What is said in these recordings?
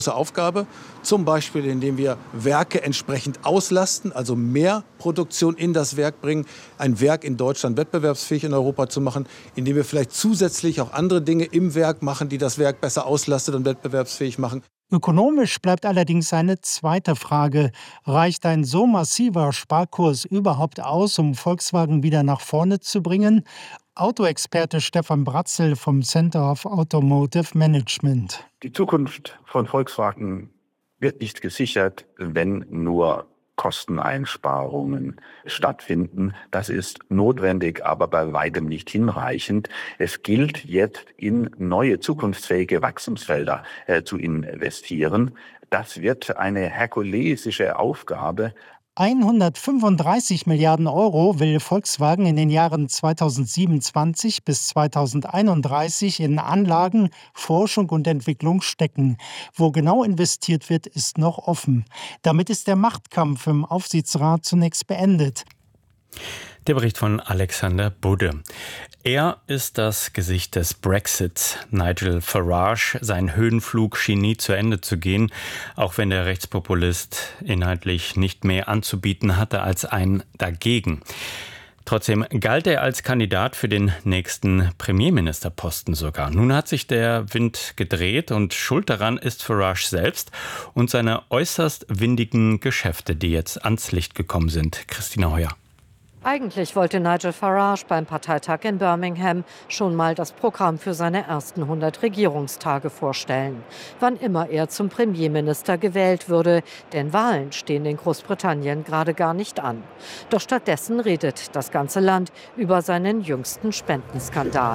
Aufgabe, zum Beispiel indem wir Werke entsprechend auslasten, also mehr Produktion in das Werk bringen, ein Werk in Deutschland wettbewerbsfähig in Europa zu machen, indem wir vielleicht zusätzlich auch andere Dinge im Werk machen, die das Werk besser auslastet und wettbewerbsfähig machen. Ökonomisch bleibt allerdings eine zweite Frage. Reicht ein so massiver Sparkurs überhaupt aus, um Volkswagen wieder nach vorne zu bringen? Autoexperte Stefan Bratzel vom Center of Automotive Management. Die Zukunft von Volkswagen wird nicht gesichert, wenn nur Kosteneinsparungen stattfinden. Das ist notwendig, aber bei weitem nicht hinreichend. Es gilt jetzt in neue zukunftsfähige Wachstumsfelder zu investieren. Das wird eine herkulesische Aufgabe. 135 Milliarden Euro will Volkswagen in den Jahren 2027 bis 2031 in Anlagen, Forschung und Entwicklung stecken. Wo genau investiert wird, ist noch offen. Damit ist der Machtkampf im Aufsichtsrat zunächst beendet. Der Bericht von Alexander Budde. Er ist das Gesicht des Brexit. Nigel Farage, sein Höhenflug schien nie zu Ende zu gehen, auch wenn der Rechtspopulist inhaltlich nicht mehr anzubieten hatte als ein Dagegen. Trotzdem galt er als Kandidat für den nächsten Premierministerposten sogar. Nun hat sich der Wind gedreht und schuld daran ist Farage selbst und seine äußerst windigen Geschäfte, die jetzt ans Licht gekommen sind. Christina Heuer. Eigentlich wollte Nigel Farage beim Parteitag in Birmingham schon mal das Programm für seine ersten 100 Regierungstage vorstellen. Wann immer er zum Premierminister gewählt würde, denn Wahlen stehen in Großbritannien gerade gar nicht an. Doch stattdessen redet das ganze Land über seinen jüngsten Spendenskandal.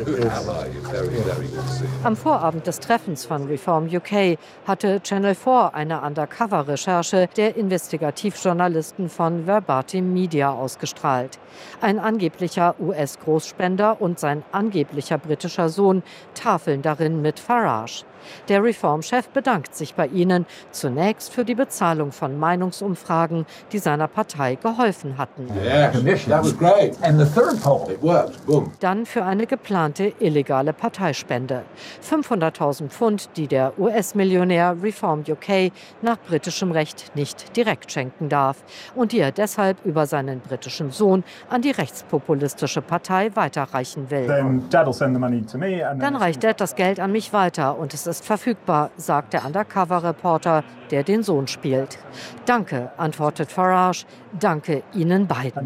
Am Vorabend des Treffens von Reform UK hatte Channel 4 eine Undercover-Recherche der Investigativjournalisten von Verbatim Media ausgestrahlt. Ein angeblicher US-Großspender und sein angeblicher britischer Sohn tafeln darin mit Farage. Der Reform-Chef bedankt sich bei ihnen zunächst für die Bezahlung von Meinungsumfragen, die seiner Partei geholfen hatten. Dann für eine geplante illegale Parteispende. 500.000 Pfund, die der US-Millionär Reform UK nach britischem Recht nicht direkt schenken darf und die er deshalb über seinen britischen Sohn an die rechtspopulistische Partei weiterreichen will. Dann reicht Dad das Geld an mich weiter und es ist verfügbar, sagt der Undercover-Reporter, der den Sohn spielt. Danke, antwortet Farage. Danke Ihnen beiden.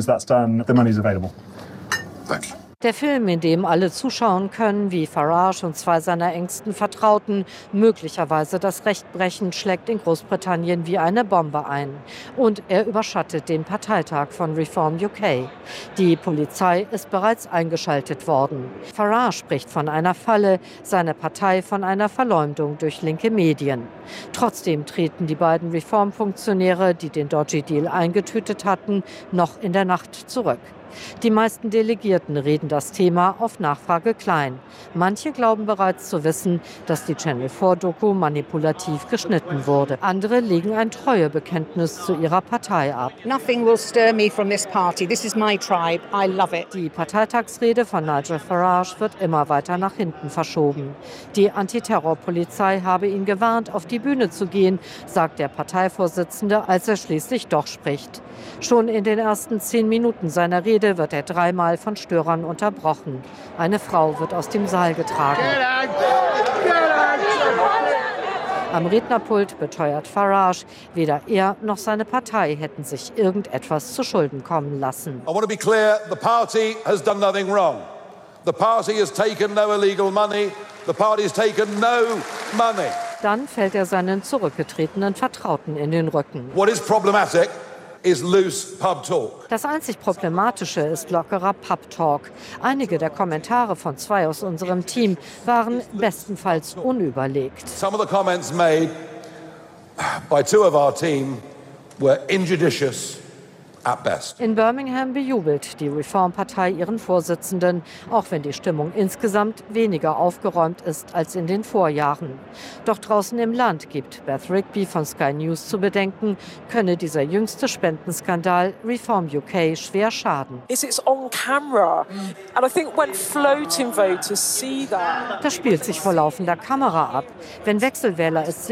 Der Film, in dem alle zuschauen können, wie Farage und zwei seiner engsten Vertrauten möglicherweise das Recht brechen, schlägt in Großbritannien wie eine Bombe ein. Und er überschattet den Parteitag von Reform UK. Die Polizei ist bereits eingeschaltet worden. Farage spricht von einer Falle, seine Partei von einer Verleumdung durch linke Medien. Trotzdem treten die beiden Reformfunktionäre, die den Dodgy Deal eingetütet hatten, noch in der Nacht zurück. Die meisten Delegierten reden das Thema auf Nachfrage klein. Manche glauben bereits zu wissen, dass die Channel 4-Doku manipulativ geschnitten wurde. Andere legen ein Treuebekenntnis zu ihrer Partei ab. Nothing will stir me from this party. This is my tribe. I love it. Die Parteitagsrede von Nigel Farage wird immer weiter nach hinten verschoben. Die Antiterrorpolizei habe ihn gewarnt, auf die Bühne zu gehen, sagt der Parteivorsitzende, als er schließlich doch spricht. Schon in den ersten 10 Minuten seiner Rede wird er 3-mal von Störern unterbrochen. Eine Frau wird aus dem Saal getragen. Am Rednerpult beteuert Farage, weder er noch seine Partei hätten sich irgendetwas zu Schulden kommen lassen. I want to be clear, the party has done nothing wrong. The party has taken no illegal money. The party has taken no money. Dann fällt er seinen zurückgetretenen Vertrauten in den Rücken. What is problematic is loose pub talk. Das einzig Problematische ist lockerer Pub-Talk. Einige der Kommentare von 2 aus unserem Team waren bestenfalls unüberlegt. Some of the comments made by 2 of our team were injudicious at best. In Birmingham bejubelt die Reform-Partei ihren Vorsitzenden, auch wenn die Stimmung insgesamt weniger aufgeräumt ist als in den Vorjahren. Doch draußen im Land gibt Beth Rigby von Sky News zu bedenken, könne dieser jüngste Spendenskandal Reform UK schwer schaden. Das spielt sich vor laufender Kamera ab. Wenn Wechselwähler es